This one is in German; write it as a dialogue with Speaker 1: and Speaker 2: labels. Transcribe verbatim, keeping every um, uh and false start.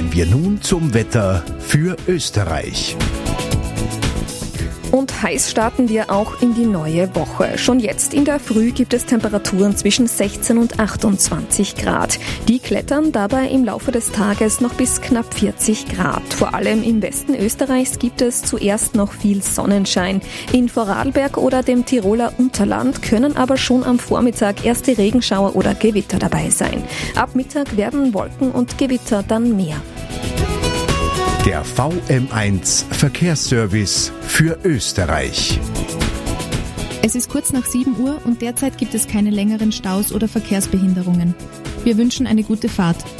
Speaker 1: Kommen wir nun zum Wetter für Österreich.
Speaker 2: Und heiß starten wir auch in die neue Woche. Schon jetzt in der Früh gibt es Temperaturen zwischen sechzehn und achtundzwanzig Grad. Die klettern dabei im Laufe des Tages noch bis knapp vierzig Grad. Vor allem im Westen Österreichs gibt es zuerst noch viel Sonnenschein. In Vorarlberg oder dem Tiroler Unterland können aber schon am Vormittag erste Regenschauer oder Gewitter dabei sein. Ab Mittag werden Wolken und Gewitter dann mehr.
Speaker 1: Der V M eins Verkehrsservice für Österreich.
Speaker 3: Es ist kurz nach sieben Uhr und derzeit gibt es keine längeren Staus oder Verkehrsbehinderungen. Wir wünschen eine gute Fahrt.